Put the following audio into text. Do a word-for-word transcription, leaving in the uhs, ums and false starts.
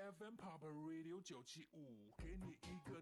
F M Pop Radio 九七五，给你一个